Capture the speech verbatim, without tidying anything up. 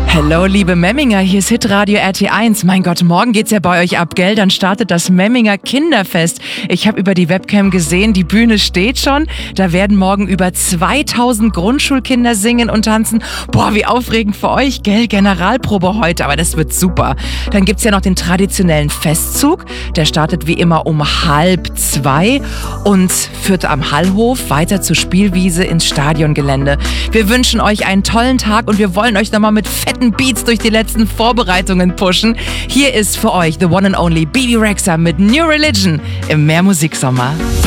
Hallo, liebe Memminger, hier ist Hitradio R T eins. Mein Gott, morgen geht's ja bei euch ab, gell? Dann startet das Memminger Kinderfest. Ich habe über die Webcam gesehen, die Bühne steht schon. Da werden morgen über zweitausend Grundschulkinder singen und tanzen. Boah, wie aufregend für euch, gell? Generalprobe heute, aber das wird super. Dann gibt's ja noch den traditionellen Festzug. Der startet wie immer um halb zwei und führt am Hallhof weiter zur Spielwiese ins Stadiongelände. Wir wünschen euch einen tollen Tag und wir wollen euch nochmal mit fetten Beats durch die letzten Vorbereitungen pushen. Hier ist für euch the one and only Bebe Rexha mit New Religion im Mehr Musiksommer.